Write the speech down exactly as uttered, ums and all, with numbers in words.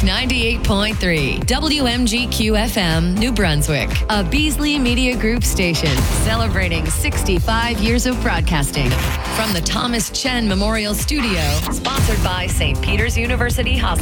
ninety-eight point three W M G Q F M, New Brunswick, a Beasley Media Group station celebrating sixty-five years of broadcasting. From the Thomas Chen Memorial Studio, sponsored by Saint Peter's University Hospital.